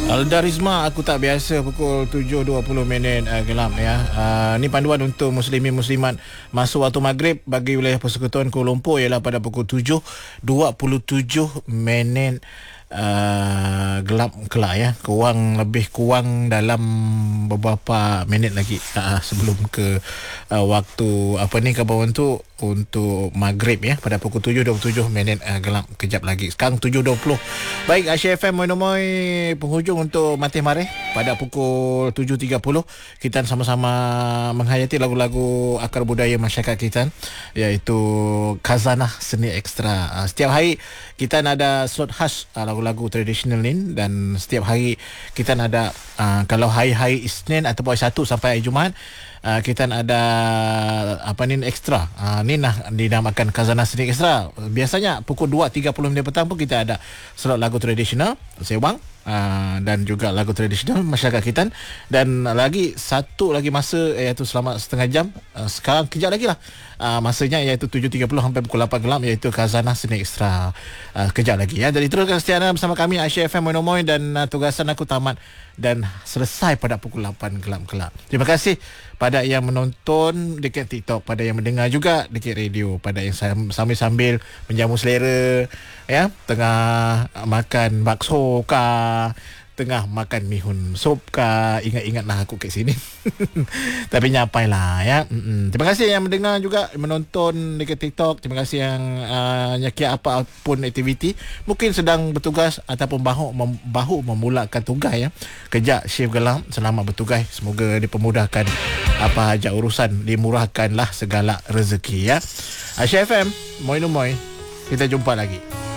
Alda Rizma, aku tak biasa pukul 7.20 gelap ya. Ni panduan untuk muslimin muslimat masuk waktu maghrib bagi wilayah Persekutuan Kuala Lumpur ialah pada pukul 7.27 gelap kelak ya. Lebih kurang dalam beberapa minit lagi sebelum ke waktu kawan tu untuk maghrib ya, pada pukul 7.27 gelap kejap lagi. Sekarang 7.20. Baik, Asia FM Moinomoy penghujung untuk Matih Mareh pada pukul 7.30. Kita sama-sama menghayati lagu-lagu akar budaya masyarakat kita, iaitu Khazanah Seni Ekstra. Setiap hari kita ada slot khas lagu-lagu tradisional ni, dan setiap hari kita ada kalau hari-hari Isnin ataupun hari Sabtu sampai hari Jumaat, kita ada ekstra. Ni dinamakan Khazanah Seni Ekstra. Biasanya pukul 2.30 petang pun kita ada slot lagu tradisional Sewang, dan juga lagu tradisional masyarakat kita. Dan satu lagi masa, iaitu selama setengah jam. Sekarang kejap lagi lah masanya, iaitu 7.30 sampai pukul 8 gelap, iaitu Khazanah Seni Ekstra. Kejap lagi ya. Jadi teruskan setia anda bersama kami Asia FM Moinomoy, dan tugasan aku tamat dan selesai pada pukul 8 gelap. Terima kasih pada yang menonton dekat TikTok, pada yang mendengar juga dekat radio, pada yang sambil-sambil menjamu selera ya, tengah makan bakso kah, tengah makan mihun sup kah, ingat-ingatlah aku kat sini. Tapi nyapailah ya. Terima kasih yang mendengar juga, menonton dekat TikTok. Terima kasih yang nyakia apapun aktiviti, mungkin sedang bertugas ataupun bahu memulakan tugas ya. Kejap shift gelap, selamat bertugas. Semoga dipermudahkan apa saja urusan, dimurahkanlah segala rezeki ya. Asia FM Moinomoy, kita jumpa lagi.